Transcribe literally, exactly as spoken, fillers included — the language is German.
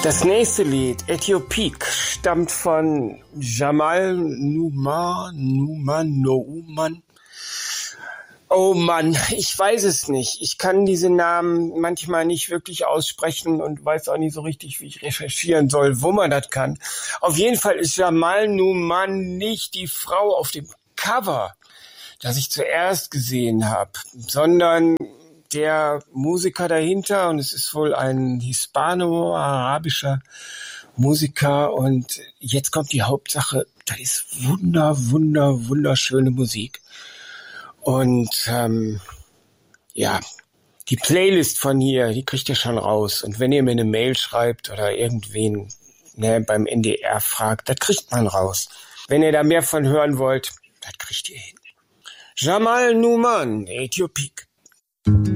Das nächste Lied, Äthiopik, stammt von Jamal Numan, Numan, Nouman. Oh Mann, ich weiß es nicht. Ich kann diese Namen manchmal nicht wirklich aussprechen und weiß auch nicht so richtig, wie ich recherchieren soll, wo man das kann. Auf jeden Fall ist Jamal Numan nicht die Frau auf dem Cover, das ich zuerst gesehen habe, sondern der Musiker dahinter, und es ist wohl ein hispano-arabischer Musiker, und jetzt kommt die Hauptsache, das ist wunder, wunder, wunderschöne Musik. Und ähm, ja, die Playlist von hier, die kriegt ihr schon raus. Und wenn ihr mir eine Mail schreibt oder irgendwen ne, beim N D R fragt, das kriegt man raus. Wenn ihr da mehr von hören wollt, das kriegt ihr hin. Jamal Numan, Äthiopik.